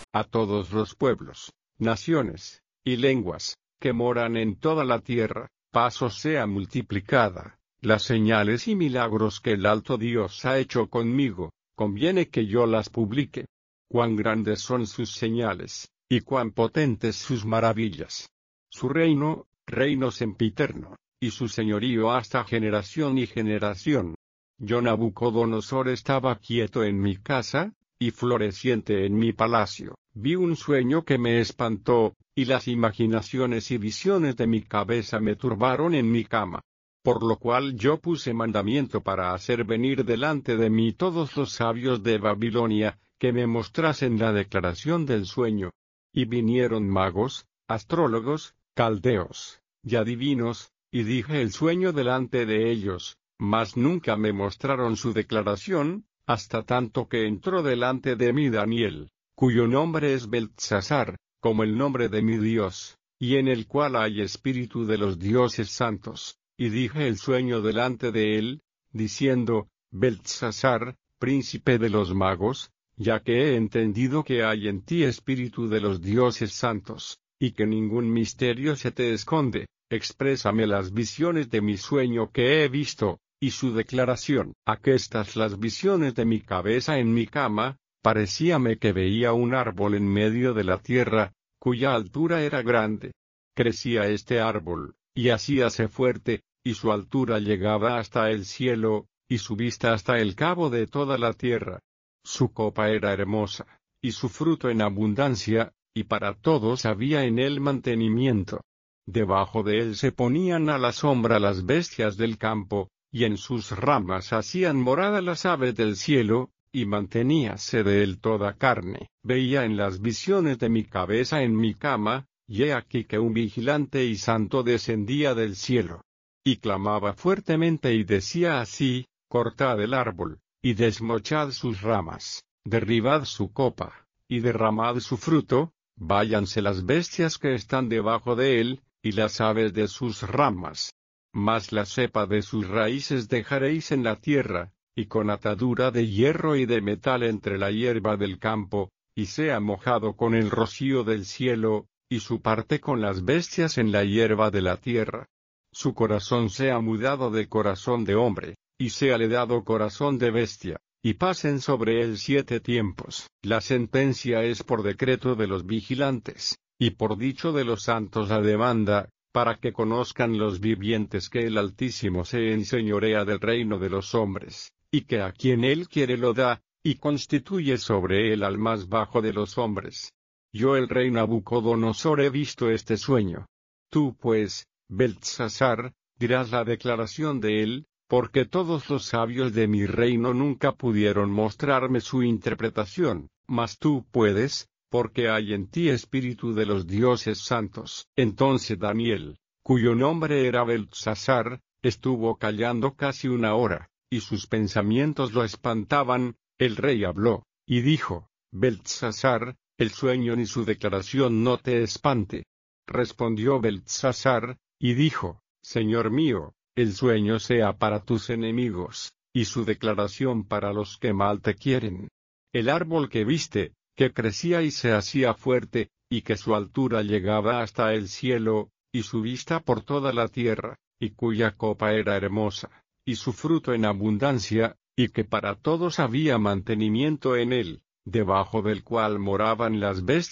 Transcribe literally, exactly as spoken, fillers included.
a todos los pueblos, naciones, y lenguas, que moran en toda la tierra, paz os sea multiplicada, las señales y milagros que el alto Dios ha hecho conmigo, conviene que yo las publique. Cuán grandes son sus señales, y cuán potentes sus maravillas. Su reino, reino sempiterno, y su señorío hasta generación y generación. Yo Nabucodonosor estaba quieto en mi casa, y floreciente en mi palacio. Vi un sueño que me espantó, y las imaginaciones y visiones de mi cabeza me turbaron en mi cama. Por lo cual yo puse mandamiento para hacer venir delante de mí todos los sabios de Babilonia, que me mostrasen la declaración del sueño. Y vinieron magos, astrólogos, caldeos, y adivinos, y dije el sueño delante de ellos, mas nunca me mostraron su declaración, hasta tanto que entró delante de mí Daniel, cuyo nombre es Beltsasar, como el nombre de mi Dios, y en el cual hay espíritu de los dioses santos, y dije el sueño delante de él, diciendo, Beltsasar, príncipe de los magos, ya que he entendido que hay en ti espíritu de los dioses santos, y que ningún misterio se te esconde, exprésame las visiones de mi sueño que he visto, y su declaración. Aquestas las visiones de mi cabeza en mi cama, parecíame que veía un árbol en medio de la tierra, cuya altura era grande. Crecía este árbol, y hacíase fuerte, y su altura llegaba hasta el cielo, y su vista hasta el cabo de toda la tierra. Su copa era hermosa, y su fruto en abundancia, y para todos había en él mantenimiento. Debajo de él se ponían a la sombra las bestias del campo, y en sus ramas hacían morada las aves del cielo, y manteníase de él toda carne. Veía en las visiones de mi cabeza en mi cama, y he aquí que un vigilante y santo descendía del cielo. Y clamaba fuertemente y decía así, cortad el árbol, y desmochad sus ramas, derribad su copa, y derramad su fruto, váyanse las bestias que están debajo de él, y las aves de sus ramas. Mas la cepa de sus raíces dejaréis en la tierra, y con atadura de hierro y de metal entre la hierba del campo, y sea mojado con el rocío del cielo, y su parte con las bestias en la hierba de la tierra. Su corazón sea mudado de corazón de hombre, y séale dado corazón de bestia, y pasen sobre él siete tiempos. La sentencia es por decreto de los vigilantes, y por dicho de los santos la demanda, para que conozcan los vivientes que el Altísimo se enseñorea del reino de los hombres, y que a quien él quiere lo da, y constituye sobre él al más bajo de los hombres. Yo el rey Nabucodonosor he visto este sueño. Tú pues, Beltsasar, dirás la declaración de él, porque todos los sabios de mi reino nunca pudieron mostrarme su interpretación, mas tú puedes, porque hay en ti espíritu de los dioses santos. Entonces Daniel, cuyo nombre era Beltsasar, estuvo callando casi una hora, y sus pensamientos lo espantaban. El rey habló, y dijo, Beltsasar, el sueño ni su declaración no te espante. Respondió Beltsasar, y dijo, Señor mío, el sueño sea para tus enemigos, y su declaración para los que mal te quieren. El árbol que viste, que crecía y se hacía fuerte, y que su altura llegaba hasta el cielo, y su vista por toda la tierra, y cuya copa era hermosa, y su fruto en abundancia, y que para todos había mantenimiento en él, debajo del cual moraban las bestias